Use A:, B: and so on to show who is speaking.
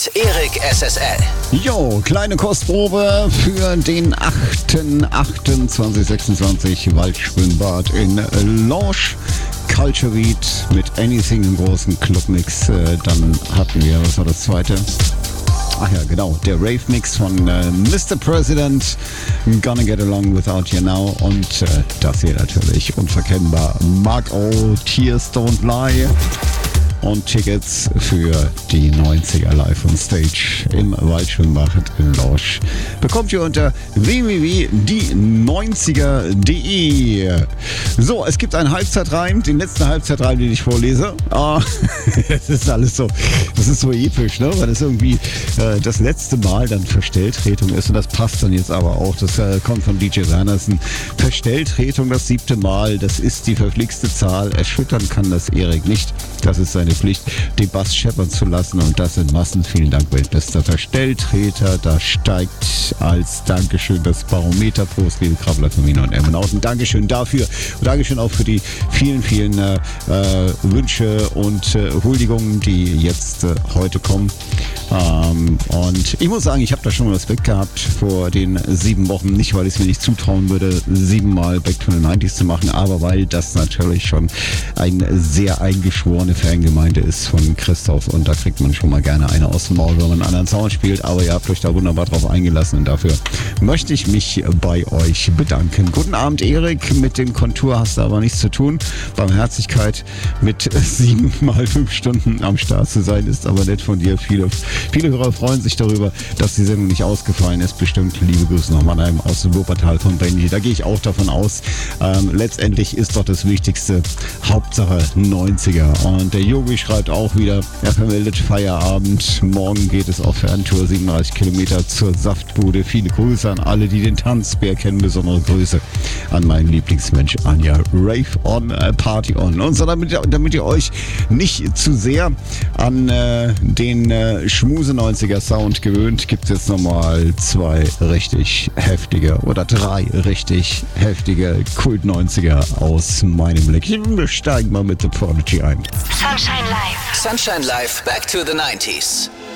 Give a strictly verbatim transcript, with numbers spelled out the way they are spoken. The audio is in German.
A: mit Erik S S L.
B: Jo, kleine Kostprobe für den achten achten zweitausendsechsundzwanzig Waldschwimmbad in Lorsch. Culture Beat mit Anything im großen Clubmix. Äh, dann hatten wir, was war das zweite? Ach ja, genau, der Rave-Mix von äh, Mister President, Gonna Get Along Without You Now und äh, das hier natürlich unverkennbar, Mark O, Tears Don't Lie. Und Tickets für die neunziger Live on Stage im Waldschwimmbad in Lorsch bekommt ihr unter w w w punkt die neunziger punkt de. So, es gibt einen Halbzeitreim, den letzten Halbzeitreim, den ich vorlese. Ah, das ist alles so, das ist so episch, ne? Weil es irgendwie äh, das letzte Mal dann Verstelltretung ist und das passt dann jetzt aber auch. Das äh, kommt von D J Wernersen. Verstelltretung das siebte Mal, das ist die verflixte Zahl. Erschüttern kann das Erik nicht. Das ist seine Pflicht, den Bass scheppern zu lassen und das in Massen. Vielen Dank, weltbester Verstelltreter. Da steigt als Dankeschön das Barometer. Prost, liebe Krabbler, Familie und Emmenhausen. Dankeschön dafür und Dankeschön auch für die vielen, vielen äh, Wünsche und äh, Huldigungen, die jetzt äh, heute kommen. Ähm, und ich muss sagen, ich habe da schon Respekt gehabt vor den sieben Wochen. Nicht, weil ich es mir nicht zutrauen würde, siebenmal Back to the nineties zu machen, aber weil das natürlich schon eine sehr eingeschworene Fangemeinde ist von Christoph und da kriegt man schon mal gerne eine aus dem Maul, wenn man einen anderen Sound spielt, aber ihr habt euch da wunderbar drauf eingelassen und dafür möchte ich mich bei euch bedanken. Guten Abend, Erik. Mit dem Kontur hast du aber nichts zu tun. Barmherzigkeit mit sieben mal fünf Stunden am Start zu sein, ist aber nett von dir. Viele, viele Hörer freuen sich darüber, dass die Sendung nicht ausgefallen ist. Bestimmt liebe Grüße nach Mannheim aus dem Wuppertal von Benny. Da gehe ich auch davon aus. Ähm, letztendlich ist doch das Wichtigste Hauptsache neunziger. Und der Yogi schreibt auch wieder, er vermeldet Feierabend. Morgen geht es auf Ferntour siebenunddreißig Kilometer zur Saftbude. Viele Grüße an alle, die den Tanzbär kennen. Besondere Grüße an meinen Lieblingsmensch Anja. Rave on, äh, Party on. Und so, damit, damit ihr euch nicht zu sehr an äh, den äh, Schmuse-neunziger Sound gewöhnt, gibt es jetzt nochmal zwei richtig heftige oder drei richtig heftige Kult-neunziger aus meinem Blick. Wir steigen mal mit The Prodigy ein.
A: Sunshine Live. Sunshine Live, Back to the nineties.